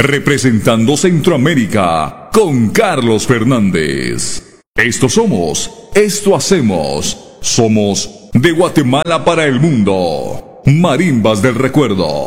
representando Centroamérica con Carlos Fernández. Esto somos, esto hacemos, somos de Guatemala para el mundo. Marimbas del Recuerdo.